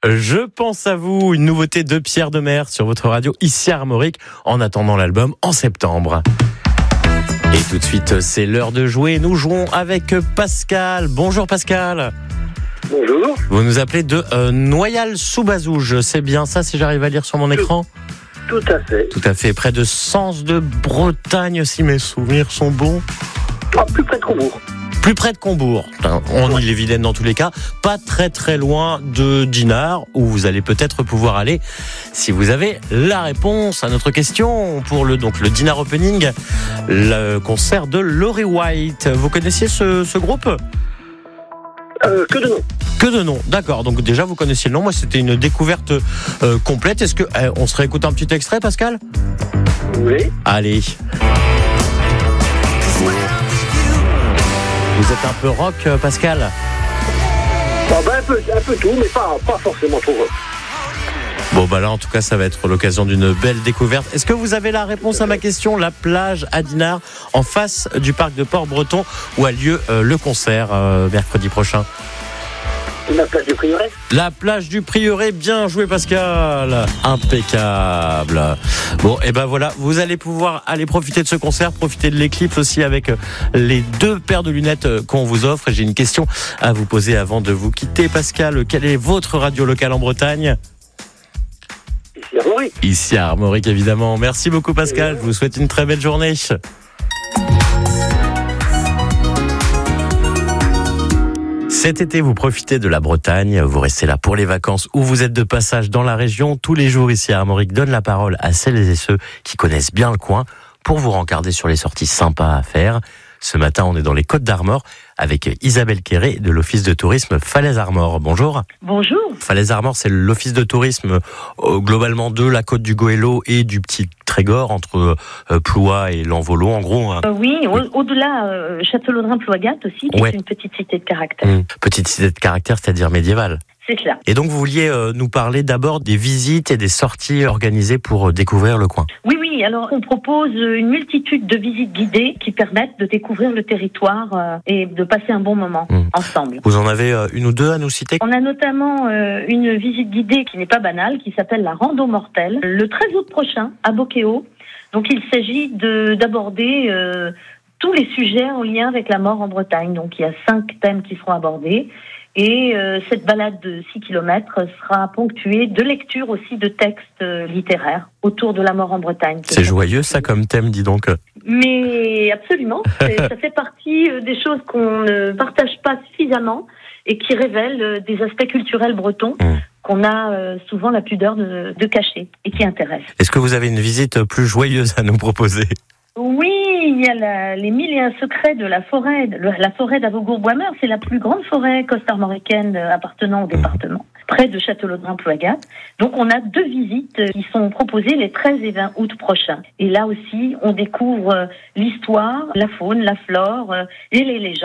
Je pense à vous, une nouveauté de Pierre Demers sur votre radio ici à Armorique, en attendant l'album en septembre. Et tout de suite, c'est l'heure de jouer. Nous jouons avec Pascal. Bonjour Pascal. Bonjour. Vous nous appelez de Noyal-sous-Bazouges. C'est bien ça si j'arrive à lire sur mon écran ? Tout à fait. Tout à fait. Près de Sens de Bretagne, si mes souvenirs sont bons. Plus près de Combourg. Plus près de Combourg, en Ille-et-Vilaine dans tous les cas, pas très très loin de Dinard, où vous allez peut-être pouvoir aller si vous avez la réponse à notre question pour le Dinard Opening, le concert de Laurie White. Vous connaissiez ce groupe ? Que de nom. Que de nom, d'accord. Donc déjà vous connaissiez le nom. Moi c'était une découverte complète. Est-ce que on se réécoute un petit extrait, Pascal ? Oui. Allez. Vous êtes un peu rock, Pascal ? Un peu tout, mais pas forcément trop rock. Bon, là, en tout cas, ça va être l'occasion d'une belle découverte. Est-ce que vous avez la réponse à ma question ? La plage à Dinard, en face du parc de Port-Breton, où a lieu le concert mercredi prochain. La plage du Prieuré. La plage du Prieuré, bien joué Pascal, impeccable. Bon, et ben voilà, vous allez pouvoir aller profiter de ce concert, profiter de l'éclipse aussi avec les 2 paires de lunettes qu'on vous offre. Et j'ai une question à vous poser avant de vous quitter, Pascal. Quelle est votre radio locale en Bretagne ? Ici à Armorique. Ici à Armorique, évidemment. Merci beaucoup Pascal, je vous souhaite une très belle journée. Cet été, vous profitez de la Bretagne, vous restez là pour les vacances ou vous êtes de passage dans la région. Tous les jours ici à Armorique, donne la parole à celles et ceux qui connaissent bien le coin pour vous rencarder sur les sorties sympas à faire. Ce matin, on est dans les Côtes d'Armor avec Isabelle Quéré de l'Office de tourisme Falaise-Armor. Bonjour. Bonjour. Falaise-Armor, c'est l'Office de tourisme globalement de la côte du Goëlo et du Petit Trégor, entre Ploie et l'Envolot, en gros. Oui, au-delà, Châtellerault-Ploagat aussi, qui est une petite cité de caractère. Petite cité de caractère, c'est-à-dire médiévale. C'est cela. Et donc, vous vouliez nous parler d'abord des visites et des sorties organisées pour découvrir le coin. Oui, alors on propose une multitude de visites guidées qui permettent de découvrir le territoire et de passer un bon moment ensemble. Vous en avez une ou deux à nous citer ? On a notamment une visite guidée qui n'est pas banale, qui s'appelle la Rando Mortelle, le 13 août prochain à Bocquéo. Donc il s'agit d'aborder tous les sujets en lien avec la mort en Bretagne. Donc il y a 5 thèmes qui seront abordés. Et cette balade de 6 km sera ponctuée de lectures aussi de textes littéraires autour de la mort en Bretagne. C'est joyeux ça comme thème, dis donc. Mais absolument, ça fait partie des choses qu'on ne partage pas suffisamment et qui révèlent des aspects culturels bretons qu'on a souvent la pudeur de cacher et qui intéressent. Est-ce que vous avez une visite plus joyeuse à nous proposer ? Oui, il y a les 1001 secrets de la forêt d'Avogour-Boismeur. C'est la plus grande forêt coste-armoricaine appartenant au département, près de Châtellerault-Ploagat. Donc on a 2 visites qui sont proposées les 13 et 20 août prochains. Et là aussi, on découvre l'histoire, la faune, la flore et les légendes.